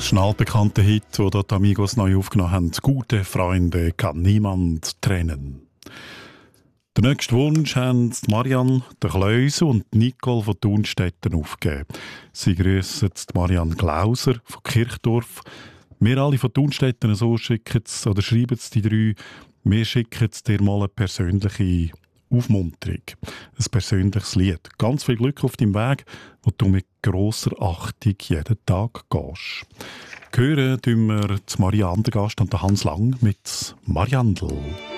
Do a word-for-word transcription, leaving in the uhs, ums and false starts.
Das ist ein altbekannter Hit, den die Amigos neu aufgenommen haben. Gute Freunde kann niemand trennen. Den nächsten Wunsch haben Marianne de Kleuser und Nicole von Thunstetten aufgegeben. Sie grüssen Marianne Glauser von Kirchdorf. Wir alle von Thunstetten so schicken oder schreiben die drei. Wir schicken dir mal eine persönliche Aufmunterung. Ein persönliches Lied. Ganz viel Glück auf deinem Weg, wo du mit grosser Achtung jeden Tag gehst. Hören tun wir Maria Andergast und Hans Lang mit Mariandl.